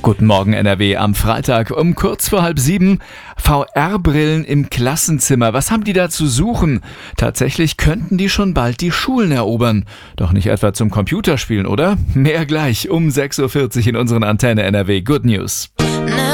Guten Morgen NRW am Freitag um kurz vor 6:30. VR-Brillen im Klassenzimmer. Was haben die da zu suchen? Tatsächlich könnten die schon bald die Schulen erobern. Doch nicht etwa zum Computerspielen, oder? Mehr gleich um 6:40 Uhr in unseren Antenne NRW Good News.